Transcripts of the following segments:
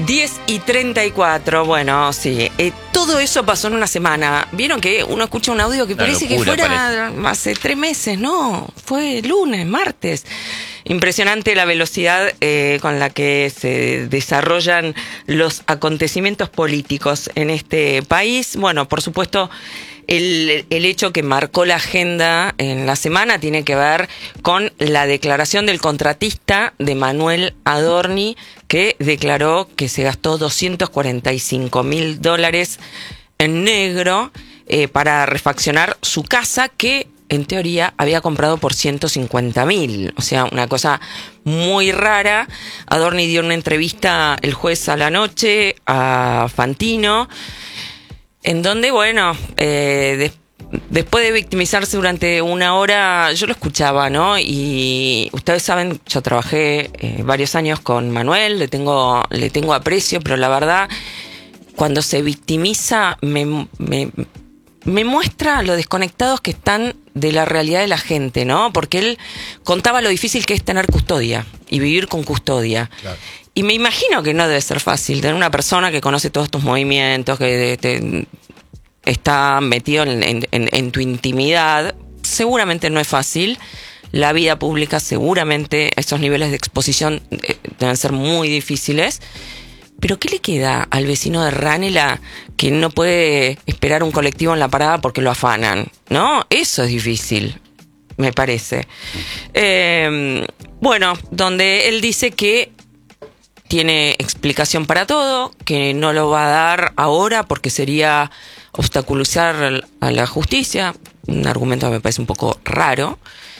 10:34, bueno, sí. Todo eso pasó en una semana. Vieron que uno escucha un audio que parece que fuera hace 3 meses, no, fue lunes, martes. Impresionante la velocidad con la que se desarrollan los acontecimientos políticos en este país. Bueno, por supuesto, el hecho que marcó la agenda en la semana tiene que ver con la declaración del contratista de Manuel Adorni, que declaró que se gastó $245.000 en negro para refaccionar su casa, que en teoría había comprado por $150.000. O sea, una cosa muy rara. Adorni dio una entrevista el jueves a la noche a Fantino, en donde, bueno, después de victimizarse durante 1 hora, yo lo escuchaba, ¿no? Y ustedes saben, yo trabajé varios años con Manuel, le tengo aprecio, pero la verdad, cuando se victimiza, me muestra lo desconectados que están de la realidad de la gente, ¿no? Porque él contaba lo difícil que es tener custodia y vivir con custodia. Claro. Y me imagino que no debe ser fácil tener una persona que conoce todos tus movimientos, que está metido en tu intimidad. Seguramente no es fácil. La vida pública, seguramente, esos niveles de exposición deben ser muy difíciles. Pero ¿qué le queda al vecino de Ranela que no puede esperar un colectivo en la parada porque lo afanan? ¿No? Eso es difícil, me parece. Bueno, donde él dice que tiene explicación para todo, que no lo va a dar ahora porque sería obstaculizar a la justicia. Un argumento que me parece un poco raro.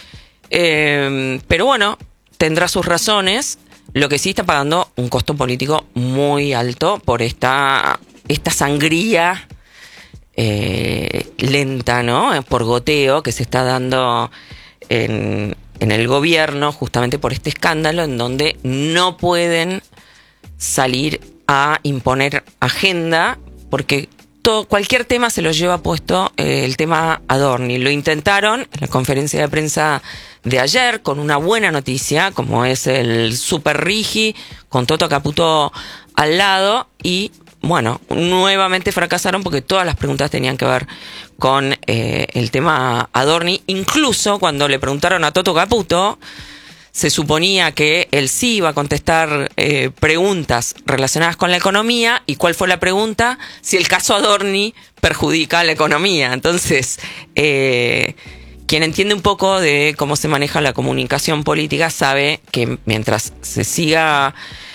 Pero bueno, tendrá sus razones. Lo que sí está pagando un costo político muy alto por esta sangría lenta, ¿no? Por goteo que se está dando en el gobierno, justamente por este escándalo en donde no pueden salir a imponer agenda, porque cualquier tema se lo lleva puesto el tema Adorni. Lo intentaron en la conferencia de prensa de ayer con una buena noticia, como es el Super Rigi, con Toto Caputo al lado, y bueno, nuevamente fracasaron porque todas las preguntas tenían que ver con el tema Adorni. Incluso cuando le preguntaron a Toto Caputo, se suponía que él sí iba a contestar preguntas relacionadas con la economía. ¿Y cuál fue la pregunta? Si el caso Adorni perjudica a la economía. Entonces, quien entiende un poco de cómo se maneja la comunicación política sabe que mientras se siga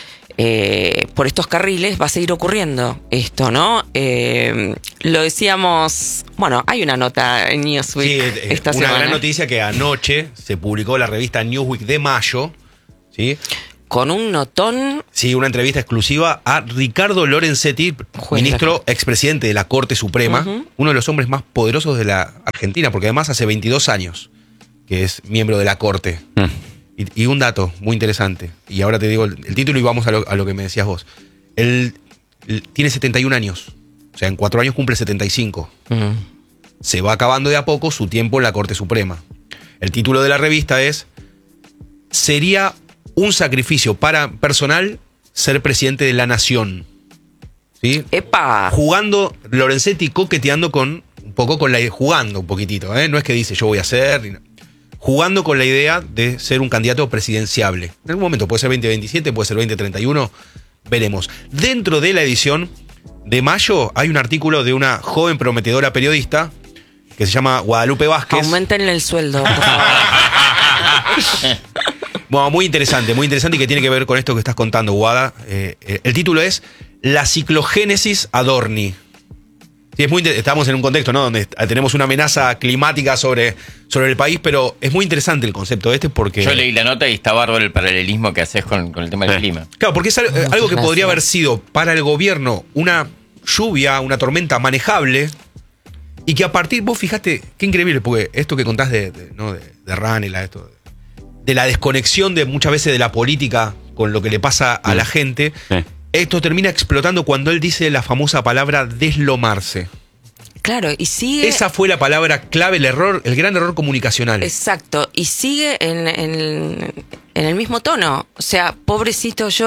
por estos carriles va a seguir ocurriendo esto, ¿no? Lo decíamos, bueno, hay una nota en Newsweek esta semana. Una gran noticia que anoche se publicó en la revista Newsweek de mayo, ¿sí? Con un notón. Sí, una entrevista exclusiva a Ricardo Lorenzetti, ministro expresidente de la Corte Suprema, uno de los hombres más poderosos de la Argentina, porque además hace 22 años que es miembro de la Corte. Y un dato muy interesante, y ahora te digo el título y vamos a lo que me decías vos. Él tiene 71 años, o sea, en 4 años cumple 75. Se va acabando de a poco su tiempo en la Corte Suprema. El título de la revista es: sería un sacrificio personal ser presidente de la nación. ¿Sí? ¡Epa! Jugando, Lorenzetti coqueteando jugando un poquitito, no es que dice yo voy a hacer, jugando con la idea de ser un candidato presidenciable. En algún momento puede ser 2027, puede ser 2031, veremos. Dentro de la edición de mayo hay un artículo de una joven prometedora periodista que se llama Guadalupe Vázquez. Auméntenle el sueldo, por favor. Bueno, muy interesante y que tiene que ver con esto que estás contando, Guada. El título es La ciclogénesis Adorni. Sí, estamos en un contexto, ¿no?, donde tenemos una amenaza climática sobre el país, pero es muy interesante el concepto porque... Yo leí la nota y está bárbaro el paralelismo que haces con el tema del clima. Claro, porque es algo que podría haber sido para el gobierno una lluvia, una tormenta manejable, y que a partir, vos fijate, qué increíble, porque esto que contás de Ranela, esto de la desconexión de muchas veces de la política con lo que le pasa a la gente, esto termina explotando cuando él dice la famosa palabra deslomarse. Claro, y sigue... Esa fue la palabra clave, el gran error comunicacional. Exacto, y sigue en el mismo tono. O sea, pobrecito yo,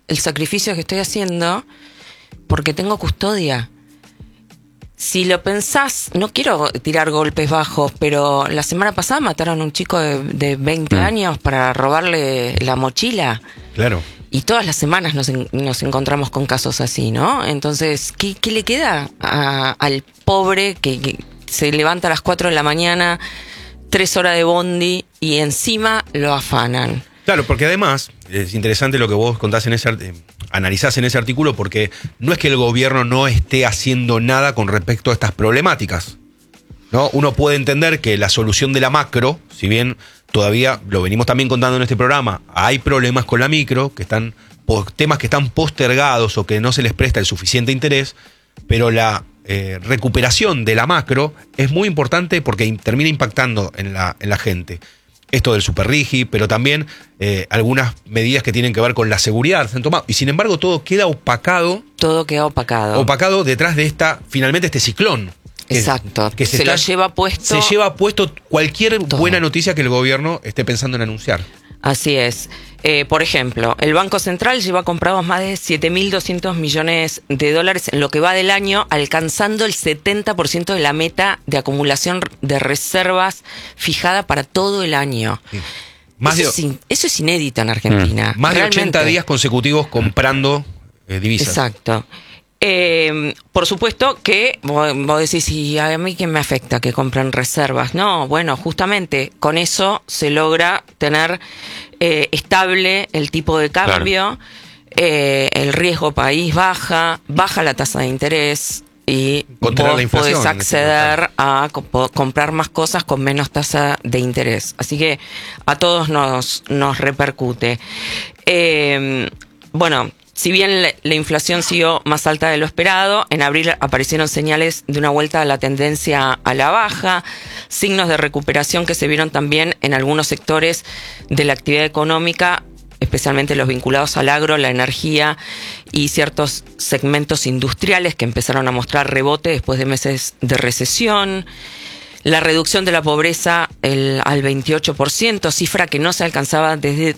el sacrificio que estoy haciendo porque tengo custodia. Si lo pensás, no quiero tirar golpes bajos, pero la semana pasada mataron a un chico de 20 años para robarle la mochila. Claro. Y todas las semanas nos encontramos con casos así, ¿no? Entonces, ¿qué le queda al pobre que se levanta a las 4 de la mañana, 3 horas de bondi y encima lo afanan? Claro, porque además es interesante lo que vos contás analizás en ese artículo, porque no es que el gobierno no esté haciendo nada con respecto a estas problemáticas, ¿no? Uno puede entender que la solución de la macro, si bien todavía lo venimos también contando en este programa, hay problemas con la micro, temas que están postergados o que no se les presta el suficiente interés, pero la recuperación de la macro es muy importante porque termina impactando en la gente. Esto del superrigi, pero también algunas medidas que tienen que ver con la seguridad se han tomado. Y sin embargo todo queda opacado. Todo queda opacado. Opacado detrás de finalmente este ciclón. Exacto. Que se lo lleva puesto. Se lleva puesto cualquier buena noticia que el gobierno esté pensando en anunciar. Así es. Por ejemplo, el Banco Central lleva comprados más de 7.200 millones de dólares en lo que va del año, alcanzando el 70% de la meta de acumulación de reservas fijada para todo el año. Sí. Eso es inédito en Argentina. Más realmente. De 80 días consecutivos comprando divisas. Exacto. Por supuesto que vos decís, ¿y a mí qué me afecta que compren reservas? No, bueno, justamente con eso se logra tener estable el tipo de cambio, el riesgo país baja la tasa de interés y vos podés acceder a comprar más cosas con menos tasa de interés. Así que a todos nos repercute. Bueno, si bien la inflación siguió más alta de lo esperado, en abril aparecieron señales de una vuelta a la tendencia a la baja, signos de recuperación que se vieron también en algunos sectores de la actividad económica, especialmente los vinculados al agro, la energía y ciertos segmentos industriales que empezaron a mostrar rebote después de meses de recesión. La reducción de la pobreza al 28%, cifra que no se alcanzaba desde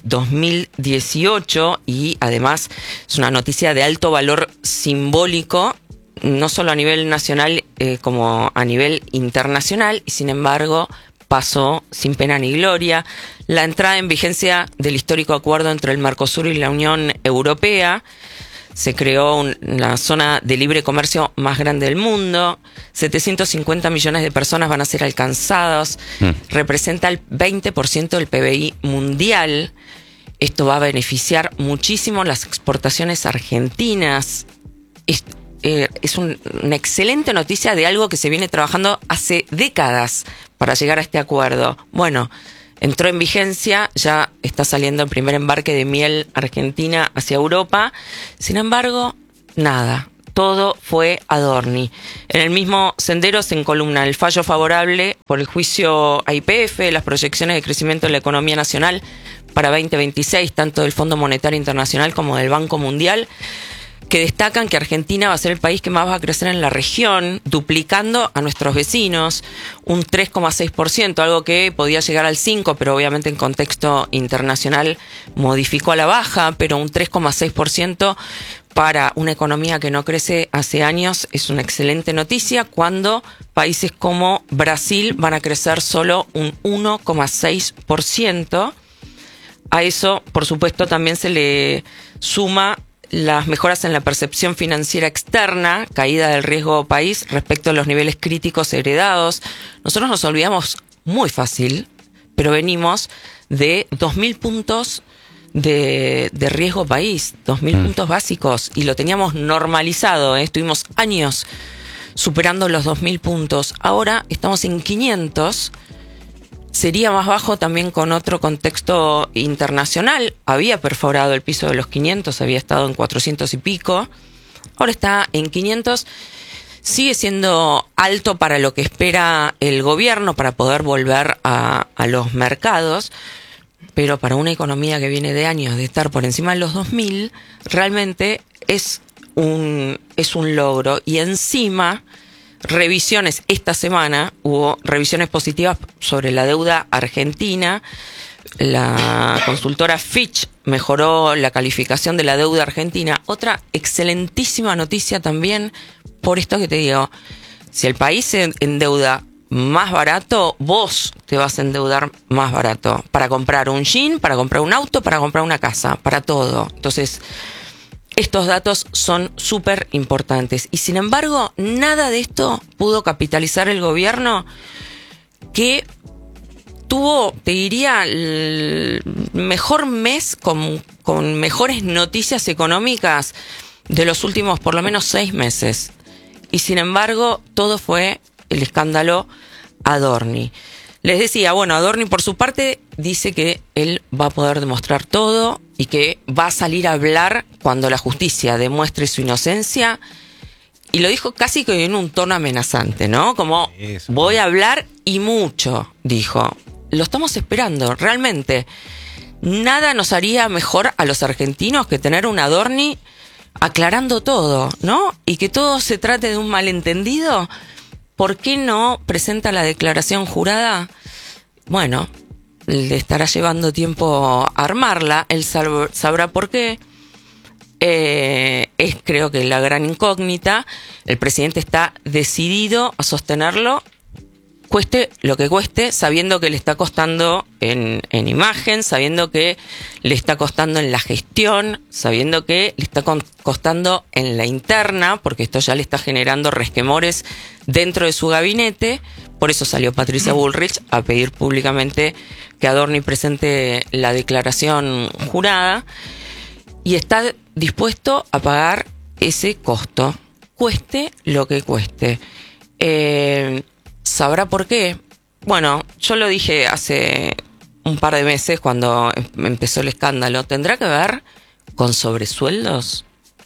2018 y además es una noticia de alto valor simbólico, no solo a nivel nacional como a nivel internacional, y sin embargo pasó sin pena ni gloria. La entrada en vigencia del histórico acuerdo entre el Mercosur y la Unión Europea. Se creó la zona de libre comercio más grande del mundo. 750 millones de personas van a ser alcanzadas. Representa el 20% del PBI mundial. Esto va a beneficiar muchísimo las exportaciones argentinas. Es una excelente noticia de algo que se viene trabajando hace décadas para llegar a este acuerdo. Bueno, entró en vigencia, ya está saliendo el primer embarque de miel argentina hacia Europa. Sin embargo, nada, todo fue adorni. En el mismo sendero se encolumna el fallo favorable por el juicio a YPF, las proyecciones de crecimiento de la economía nacional para 2026, tanto del Fondo Monetario Internacional como del Banco Mundial, que destacan que Argentina va a ser el país que más va a crecer en la región, duplicando a nuestros vecinos, un 3,6%, algo que podía llegar al 5%, pero obviamente en contexto internacional modificó a la baja, pero un 3,6% para una economía que no crece hace años es una excelente noticia, cuando países como Brasil van a crecer solo un 1,6%. A eso, por supuesto, también se le suma las mejoras en la percepción financiera externa, caída del riesgo país respecto a los niveles críticos heredados. Nosotros nos olvidamos muy fácil, pero venimos de 2.000 puntos de riesgo país, 2.000 puntos básicos, y lo teníamos normalizado, estuvimos años superando los 2.000 puntos. Ahora estamos en 500. Sería más bajo también con otro contexto internacional. Había perforado el piso de los 500, había estado en 400 y pico. Ahora está en 500. Sigue siendo alto para lo que espera el gobierno para poder volver a los mercados. Pero para una economía que viene de años de estar por encima de los 2.000, realmente es un logro. Y encima, revisiones, esta semana hubo revisiones positivas sobre la deuda argentina, la consultora Fitch mejoró la calificación de la deuda argentina. Otra excelentísima noticia también, por esto que te digo, si el país se endeuda más barato, vos te vas a endeudar más barato para comprar un jean, para comprar un auto, para comprar una casa, para todo. Entonces, estos datos son súper importantes. Y sin embargo, nada de esto pudo capitalizar el gobierno, que tuvo, te diría, el mejor mes con mejores noticias económicas de los últimos por lo menos 6 meses. Y sin embargo, todo fue el escándalo Adorni. Les decía, bueno, Adorni por su parte dice que él va a poder demostrar todo y que va a salir a hablar cuando la justicia demuestre su inocencia. Y lo dijo casi que en un tono amenazante, ¿no? Como, voy a hablar y mucho, dijo. Lo estamos esperando, realmente. Nada nos haría mejor a los argentinos que tener un Adorni aclarando todo, ¿no? Y que todo se trate de un malentendido. ¿Por qué no presenta la declaración jurada? Bueno, le estará llevando tiempo armarla, él sabrá por qué. Es creo que la gran incógnita. El presidente está decidido a sostenerlo, cueste lo que cueste, sabiendo que le está costando en imagen, sabiendo que le está costando en la gestión, sabiendo que le está costando en la interna, porque esto ya le está generando resquemores dentro de su gabinete. Por eso salió Patricia Bullrich a pedir públicamente que Adorni presente la declaración jurada, y está dispuesto a pagar ese costo, cueste lo que cueste. ¿Sabrá por qué? Bueno, yo lo dije hace un par de meses cuando empezó el escándalo. ¿Tendrá que ver con sobresueldos?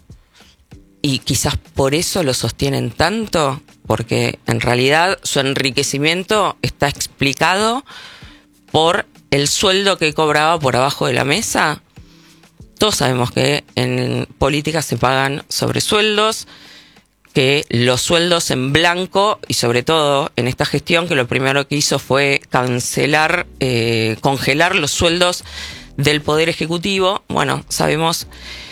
Y quizás por eso lo sostienen tanto, porque en realidad su enriquecimiento está explicado por el sueldo que cobraba por abajo de la mesa. Todos sabemos que en política se pagan sobresueldos, que los sueldos en blanco, y sobre todo en esta gestión, que lo primero que hizo fue congelar los sueldos del Poder Ejecutivo. Bueno, sabemos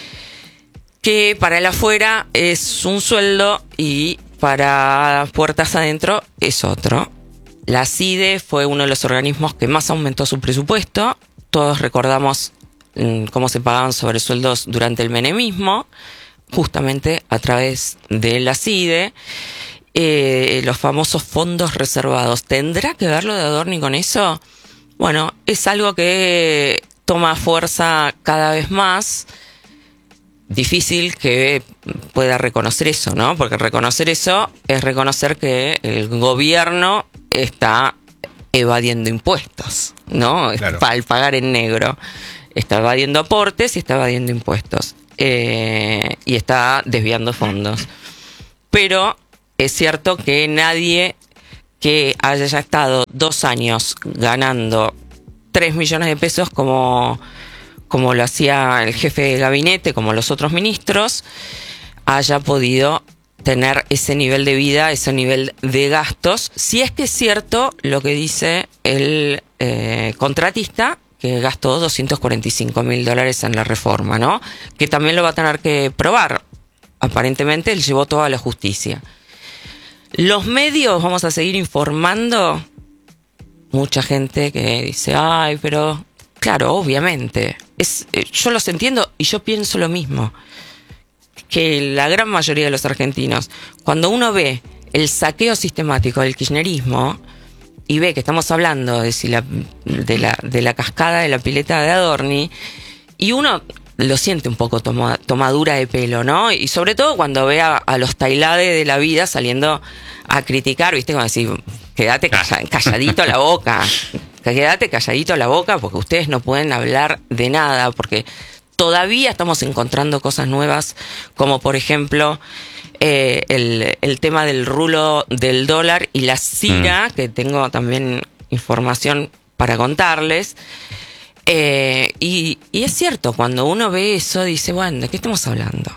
que para el afuera es un sueldo y para puertas adentro es otro. La CIDE fue uno de los organismos que más aumentó su presupuesto. Todos recordamos cómo se pagaban sobresueldos durante el menemismo, justamente a través de la CIDE, los famosos fondos reservados. ¿Tendrá que ver lo de Adorni con eso? Bueno, es algo que toma fuerza cada vez más. Difícil que pueda reconocer eso, ¿no? Porque reconocer eso es reconocer que el gobierno está evadiendo impuestos, ¿no? Claro. Al pagar en negro. Está evadiendo aportes y está evadiendo impuestos. Y está desviando fondos. Pero es cierto que nadie que haya estado 2 años ganando 3 millones de pesos como lo hacía el jefe de gabinete, como los otros ministros, haya podido tener ese nivel de vida, ese nivel de gastos. Si es que es cierto lo que dice el contratista, que gastó $245.000 en la reforma, ¿no? Que también lo va a tener que probar. Aparentemente él llevó todo a la justicia. Los medios, vamos a seguir informando. Mucha gente que dice, ay, pero claro, obviamente. Yo los entiendo y yo pienso lo mismo. Que la gran mayoría de los argentinos, cuando uno ve el saqueo sistemático del kirchnerismo y ve que estamos hablando de la cascada de la pileta de Adorni, y uno lo siente un poco tomadura de pelo, ¿no? Y sobre todo cuando ve a los Tailade de la vida saliendo a criticar, ¿viste? Como decir, quédate calladito la boca, quédate calladito la boca, porque ustedes no pueden hablar de nada, porque todavía estamos encontrando cosas nuevas, como por ejemplo el tema del rulo del dólar y la CIRA, que tengo también información para contarles. Y es cierto, cuando uno ve eso, dice, bueno, ¿de qué estamos hablando?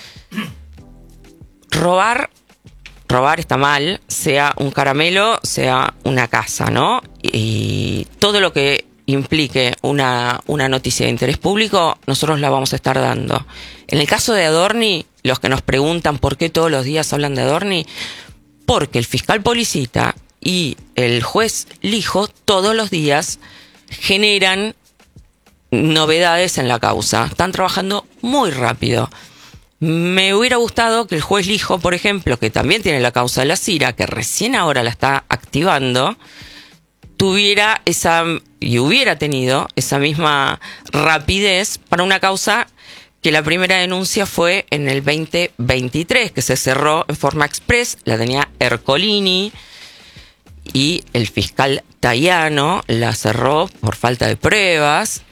Robar está mal, sea un caramelo, sea una casa, ¿no? Y todo lo que implique una noticia de interés público, nosotros la vamos a estar dando. En el caso de Adorni, los que nos preguntan por qué todos los días hablan de Adorni, porque el fiscal Policita y el juez Lijo todos los días generan novedades en la causa. Están trabajando muy rápido. Me hubiera gustado que el juez Lijo, por ejemplo, que también tiene la causa de la Cira, que recién ahora la está activando, tuviera hubiera tenido esa misma rapidez para una causa que la primera denuncia fue en el 2023, que se cerró en forma express, la tenía Ercolini, y el fiscal Tayano la cerró por falta de pruebas.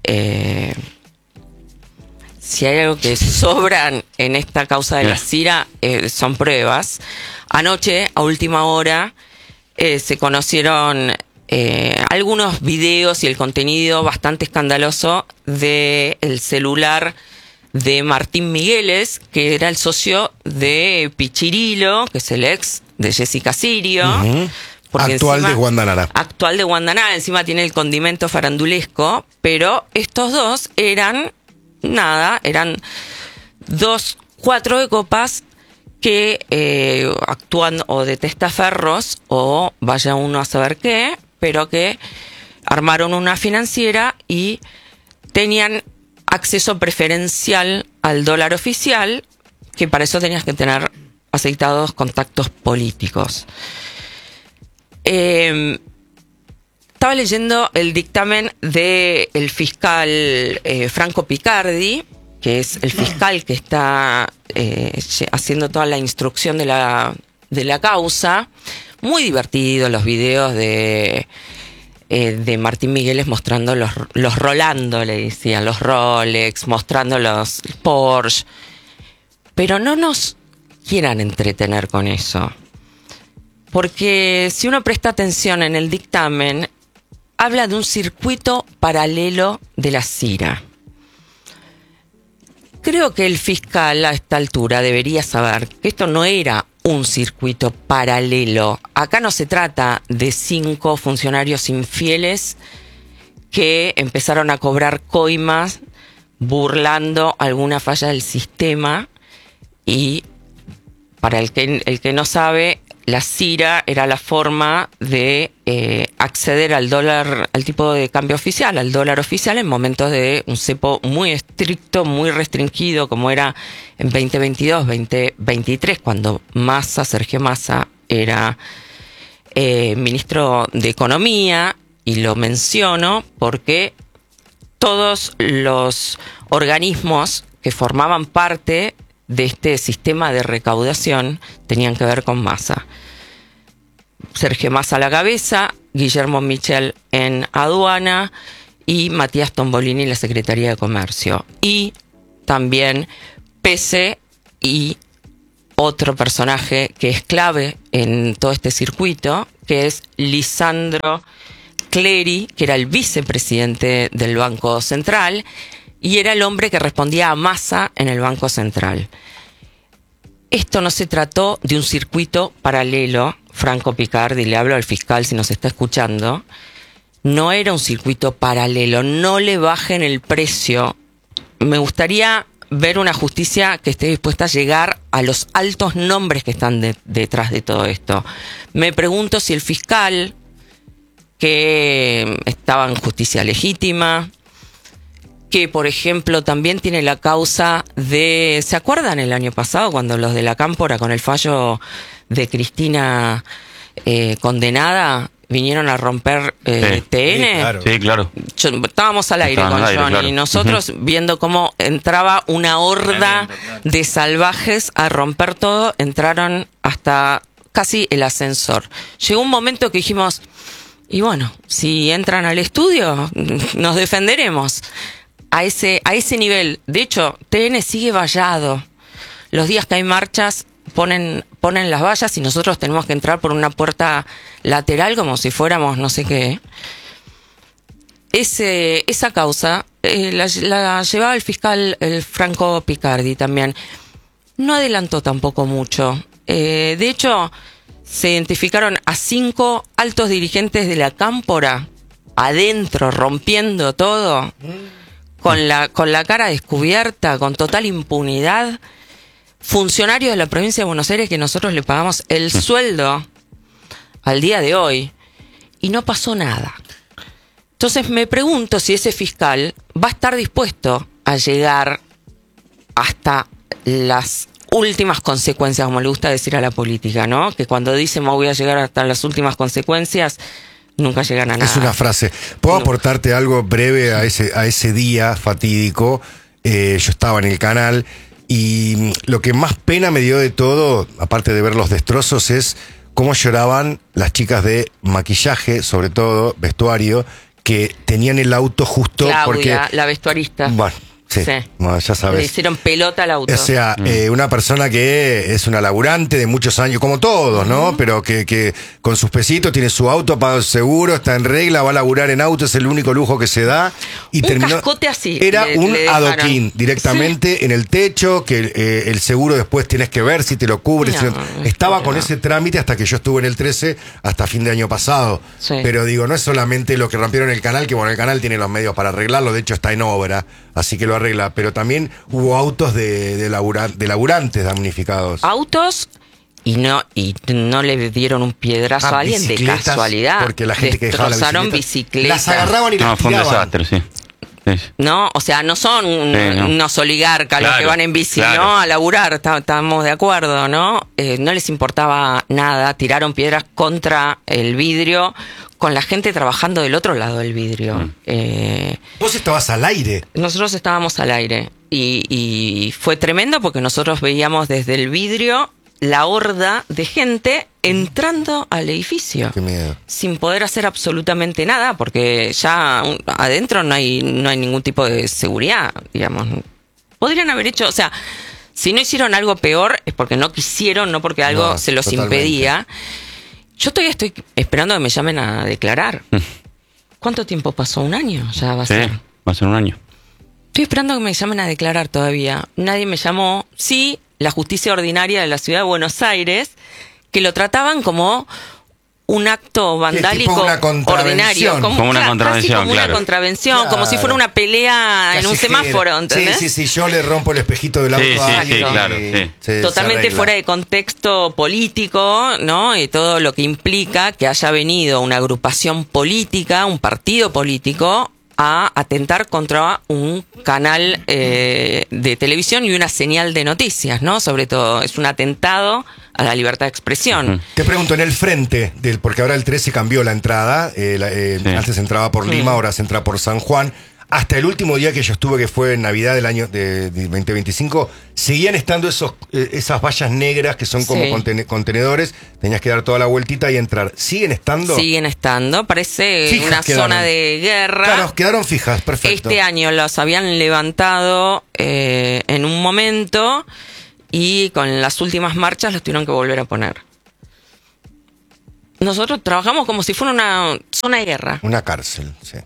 Si hay algo que sobran en esta causa de la Cira, son pruebas. Anoche, a última hora, se conocieron algunos videos y el contenido bastante escandaloso del celular de Martín Migueles, que era el socio de Pichirilo, que es el ex de Jessica Sirio. Actual de Guandanara. Actual de Guandanara, encima tiene el condimento farandulesco, pero estos dos eran cuatro de copas que actúan o de testaferros o vaya uno a saber qué, pero que armaron una financiera y tenían acceso preferencial al dólar oficial, que para eso tenías que tener aceitados contactos políticos. Estaba leyendo el dictamen del fiscal Franco Picardi, que es el fiscal que está haciendo toda la instrucción de la causa. Muy divertido los videos de Martín Migueles mostrando los Rolando, le decían, los Rolex, mostrando los Porsche. Pero no nos quieran entretener con eso. Porque si uno presta atención en el dictamen, habla de un circuito paralelo de la Cira. Creo que el fiscal a esta altura debería saber que esto no era un circuito paralelo. Acá no se trata de 5 funcionarios infieles que empezaron a cobrar coimas burlando alguna falla del sistema. Y para el que no sabe, la Cira era la forma de acceder al dólar, al tipo de cambio oficial, al dólar oficial en momentos de un cepo muy estricto, muy restringido, como era en 2022, 2023, cuando Sergio Massa era ministro de Economía, y lo menciono porque todos los organismos que formaban parte de este sistema de recaudación tenían que ver con Massa. Sergio Massa a la cabeza, Guillermo Michel en aduana y Matías Tombolini en la Secretaría de Comercio. Y también PC y otro personaje que es clave en todo este circuito, que es Lisandro Clery, que era el vicepresidente del Banco Central y era el hombre que respondía a Massa en el Banco Central. Esto no se trató de un circuito paralelo, Franco Picardi, le hablo al fiscal si nos está escuchando, no era un circuito paralelo, no le bajen el precio. Me gustaría ver una justicia que esté dispuesta a llegar a los altos nombres que están detrás de todo esto. Me pregunto si el fiscal, que estaba en justicia legítima, que por ejemplo también tiene la causa de... ¿Se acuerdan el año pasado cuando los de la Cámpora con el fallo de Cristina condenada vinieron a romper TN? Sí, claro. Sí, claro. Estábamos al aire con Johnny, claro. Y nosotros viendo cómo entraba una horda de salvajes a romper todo, entraron hasta casi el ascensor. Llegó un momento que dijimos, y bueno, si entran al estudio, nos defenderemos. A ese nivel. De hecho, TN sigue vallado. Los días que hay marchas ponen las vallas y nosotros tenemos que entrar por una puerta lateral como si fuéramos no sé qué. Esa causa la llevaba el fiscal Franco Picardi también. No adelantó tampoco mucho. De hecho, se identificaron a 5 altos dirigentes de la Cámpora adentro rompiendo todo, con la cara descubierta, con total impunidad, funcionarios de la provincia de Buenos Aires que nosotros le pagamos el sueldo al día de hoy y no pasó nada. Entonces me pregunto si ese fiscal va a estar dispuesto a llegar hasta las últimas consecuencias, como le gusta decir a la política, ¿no? Que cuando dicen voy a llegar hasta las últimas consecuencias, nunca llegan a nada. Es una frase. ¿Puedo aportarte algo breve a ese día fatídico? Yo estaba en el canal y lo que más pena me dio de todo, aparte de ver los destrozos, es cómo lloraban las chicas de maquillaje, sobre todo vestuario, que tenían el auto justo Claudia, porque... la vestuarista. Bueno, sí. Bueno, ya sabes. Le hicieron pelota al auto. O sea, una persona que es una laburante de muchos años, como todos, ¿no? Pero que con sus pesitos tiene su auto, paga el seguro, está en regla, va a laburar en auto, es el único lujo que se da. Y un terminó. cascote así. Era un le dejaron. adoquín directamente en el techo, que el seguro después tienes que ver si te lo cubre. Estaba con ese trámite hasta que yo estuve en el 13, hasta fin de año pasado. Sí. Pero digo, no es solamente lo que rompieron el canal, que bueno, el canal tiene los medios para arreglarlo, de hecho está en obra, así que lo arregla, pero también hubo autos de laburantes damnificados. Autos y no le dieron un piedrazo a alguien de casualidad. Porque la gente que dejaba la destrozaron bicicleta, bicicletas. las agarraban y las fue un tiraban. desastre, sí. No, o sea, no son unos oligarcas los que van en bici, ¿no? A laburar, estamos de acuerdo, ¿no? No les importaba nada, tiraron piedras contra el vidrio, con la gente trabajando del otro lado del vidrio. Vos estabas al aire. Nosotros estábamos al aire y fue tremendo porque nosotros veíamos desde el vidrio la horda de gente entrando al edificio. Qué miedo. Sin poder hacer absolutamente nada, porque ya adentro no hay ningún tipo de seguridad, digamos. Podrían haber hecho, o sea, si no hicieron algo peor es porque no quisieron, no porque algo se los totalmente. impedía. Yo todavía estoy esperando que me llamen a declarar. ¿Cuánto tiempo pasó? ¿Un año? Ya va a ser. Va a ser un año. Estoy esperando que me llamen a declarar todavía. Nadie me llamó. Sí, la justicia ordinaria de la ciudad de Buenos Aires, que lo trataban como un acto vandálico ordinario. Como una contravención, como claro. una contravención, Claro. como si fuera una pelea en un Callejera. semáforo, ¿entendés? Sí, yo le rompo el espejito del auto a alguien. Claro, sí. Se Totalmente arregla. fuera de contexto político, ¿no? Y todo lo que implica que haya venido una agrupación política, un partido político, a atentar contra un canal de televisión y una señal de noticias, ¿no? Sobre todo, es un atentado a la libertad de expresión. Te pregunto, en el frente, porque ahora el 13 cambió la entrada, antes entraba por Lima, ahora se entra por San Juan. Hasta el último día que yo estuve, que fue en Navidad del año de 2025, seguían estando esas vallas negras que son como contenedores. Tenías que dar toda la vueltita y entrar. ¿Siguen estando? Siguen estando. Parece Fijas una quedaron. zona de guerra. Claro, quedaron fijas, perfecto. Este año los habían levantado en un momento y con las últimas marchas los tuvieron que volver a poner. Nosotros trabajamos como si fuera una zona de guerra. Una cárcel, sí.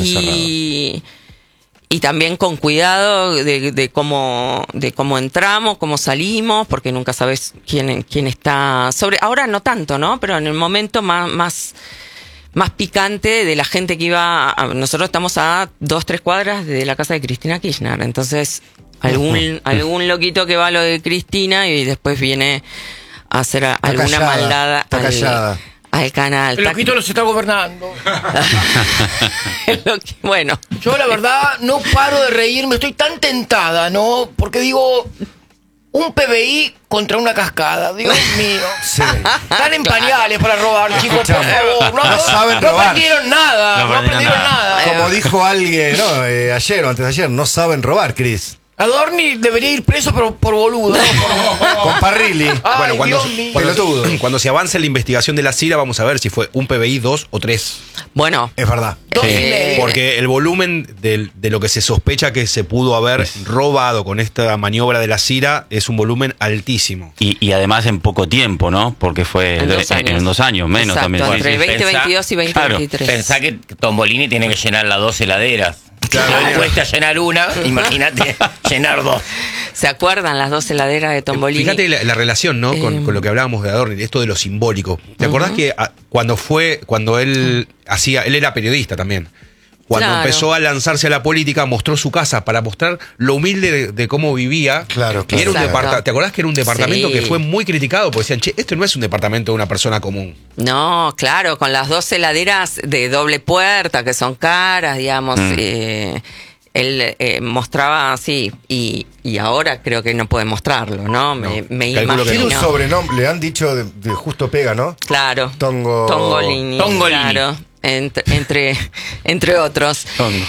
Y también con cuidado de cómo entramos, cómo salimos, porque nunca sabes quién está sobre. Ahora no tanto, ¿no? Pero en el momento más picante de la gente que iba. Nosotros estamos a 2-3 cuadras de la casa de Cristina Kirchner. Entonces, algún loquito que va a lo de Cristina y después viene a hacer alguna maldad al canal. El loquito los está gobernando. Bueno. Yo la verdad no paro de reírme, estoy tan tentada, ¿no? Porque digo, un PBI contra una cascada, Dios mío. Sí. Están en pañales para robar, chicos, por favor. No saben no robar. aprendieron nada, no aprendieron nada. Como dijo alguien, ayer o antes de ayer, no saben robar, Cris. Adorni debería ir preso por boludo. Con Parrilli. Ay, Bueno, Dios mío. cuando se avance la investigación de la CIRA, vamos a ver si fue un PBI 2 o 3. Bueno. Es verdad. Porque el volumen de lo que se sospecha que se pudo haber robado con esta maniobra de la CIRA es un volumen altísimo. Y además en poco tiempo, ¿no? Porque fue en 2 años, menos. Exacto, también. entre 2022 y 2023. Claro, Pensá que Tombolini tiene que llenar las 2 heladeras. Claro. Cuesta llenar una, imagínate llenar dos. ¿Se acuerdan las 2 heladeras de Tombolini? Fíjate la relación, ¿no? Con lo que hablábamos de Adorni, esto de lo simbólico. ¿Te acordás que cuando él era periodista también? Cuando empezó a lanzarse a la política, mostró su casa para mostrar lo humilde de cómo vivía. Claro. Y era ¿te acordás que era un departamento que fue muy criticado? Porque decían, che, esto no es un departamento de una persona común. No, claro, con las 2 heladeras de doble puerta, que son caras, digamos. Él mostraba así, y ahora creo que no puede mostrarlo, ¿no? Me imagino. Tiene un sobrenombre, le han dicho de Justo Pega, ¿no? Claro. Tongolini. Claro. Entre otros.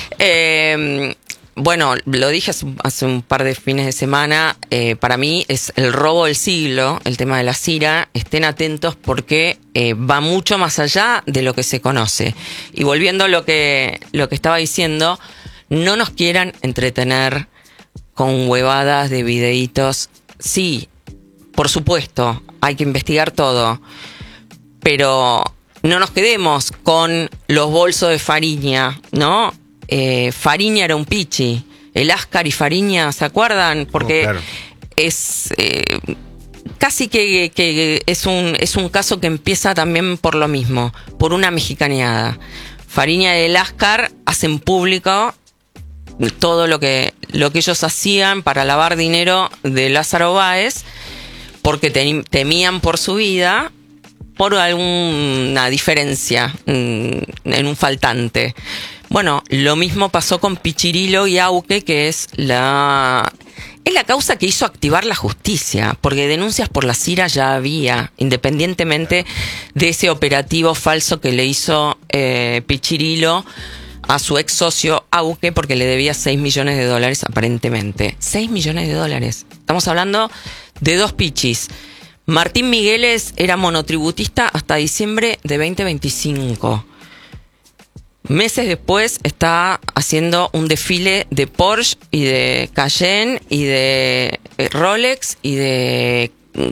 Bueno, lo dije hace un par de fines de semana, para mí es el robo del siglo, el tema de la Cira. Estén atentos porque va mucho más allá de lo que se conoce. Y volviendo a lo que estaba diciendo, no nos quieran entretener con huevadas de videitos. Sí, por supuesto, hay que investigar todo, pero no nos quedemos con los bolsos de Fariña, ¿no? Fariña era un pichi. El Ascar y Fariña, ¿se acuerdan? Porque claro. Es casi que es un caso que empieza también por lo mismo, por una mexicaneada. Fariña y el Ascar hacen público todo lo que ellos hacían para lavar dinero de Lázaro Báez, porque temían por su vida, por alguna diferencia en un faltante. Bueno, lo mismo pasó con Pichirilo y Auque, que es la causa que hizo activar la justicia, porque denuncias por la Cira ya había, independientemente de ese operativo falso que le hizo Pichirilo a su ex socio Auque, porque le debía $6 millones aparentemente. $6 millones. Estamos hablando de 2 pichis. Martín Migueles era monotributista hasta diciembre de 2025. Meses después está haciendo un desfile de Porsche y de Cayenne y de Rolex y de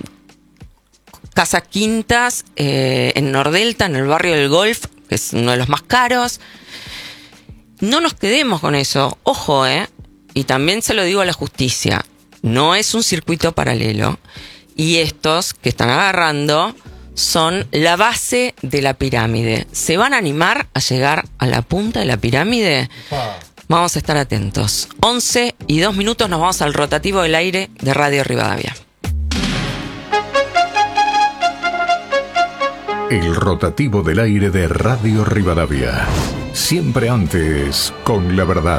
casas quintas en Nordelta, en el barrio del Golf, que es uno de los más caros. No nos quedemos con eso, ojo, y también se lo digo a la justicia, no es un circuito paralelo, y estos que están agarrando son la base de la pirámide. ¿Se van a animar a llegar a la punta de la pirámide? Vamos a estar atentos. 11:02, nos vamos al rotativo del aire de Radio Rivadavia. El rotativo del aire de Radio Rivadavia. Siempre antes, con la verdad.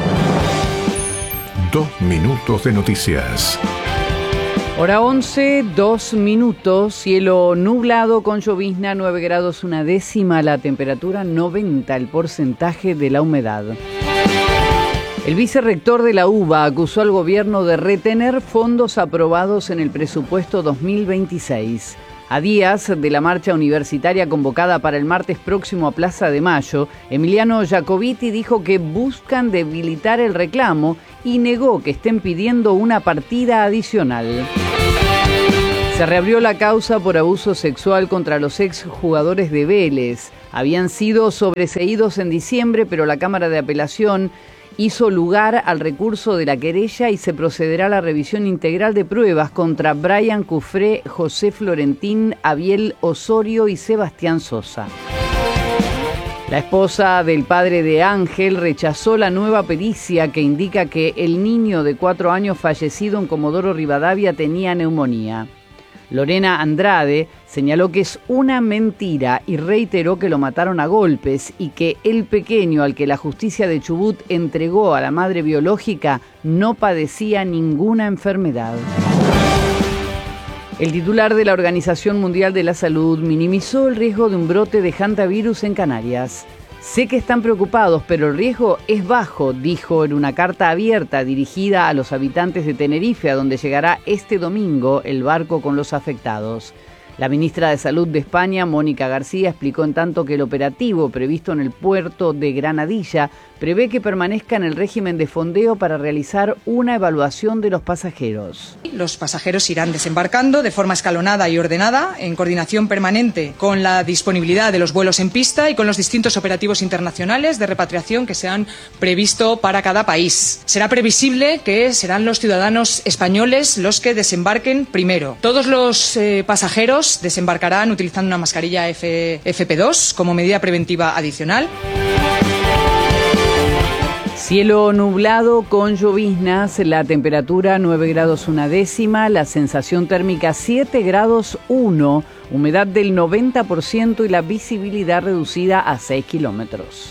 2 minutos de noticias. Hora 11, 2 minutos, cielo nublado con llovizna, 9 grados 1/10 la temperatura, 90 el porcentaje de la humedad. El vicerrector de la UBA acusó al gobierno de retener fondos aprobados en el presupuesto 2026. A días de la marcha universitaria convocada para el martes próximo a Plaza de Mayo, Emiliano Jacobiti dijo que buscan debilitar el reclamo y negó que estén pidiendo una partida adicional. Se reabrió la causa por abuso sexual contra los exjugadores de Vélez. Habían sido sobreseídos en diciembre, pero la Cámara de Apelación hizo lugar al recurso de la querella y se procederá a la revisión integral de pruebas contra Brian Cufré, José Florentín, Abiel Osorio y Sebastián Sosa. La esposa del padre de Ángel rechazó la nueva pericia que indica que el niño de 4 años fallecido en Comodoro Rivadavia tenía neumonía. Lorena Andrade señaló que es una mentira y reiteró que lo mataron a golpes y que el pequeño al que la justicia de Chubut entregó a la madre biológica no padecía ninguna enfermedad. El titular de la Organización Mundial de la Salud minimizó el riesgo de un brote de hantavirus en Canarias. Sé que están preocupados, pero el riesgo es bajo, dijo en una carta abierta dirigida a los habitantes de Tenerife, a donde llegará este domingo el barco con los afectados. La ministra de Salud de España, Mónica García, explicó en tanto que el operativo previsto en el puerto de Granadilla prevé que permanezca en el régimen de fondeo para realizar una evaluación de los pasajeros. Los pasajeros irán desembarcando de forma escalonada y ordenada, en coordinación permanente con la disponibilidad de los vuelos en pista y con los distintos operativos internacionales de repatriación que se han previsto para cada país. Será previsible que serán los ciudadanos españoles los que desembarquen primero. Todos los pasajeros desembarcarán utilizando una mascarilla FP2 como medida preventiva adicional. Cielo nublado con lloviznas, la temperatura 9 grados 1 la sensación térmica 7 grados 1, humedad del 90% y la visibilidad reducida a 6 kilómetros.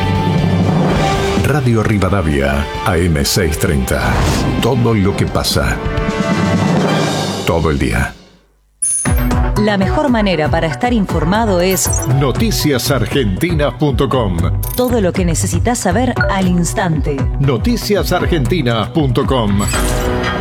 Radio Rivadavia, AM630. Todo lo que pasa. Todo el día. La mejor manera para estar informado es noticiasargentinas.com. Todo lo que necesitas saber al instante. Noticiasargentinas.com.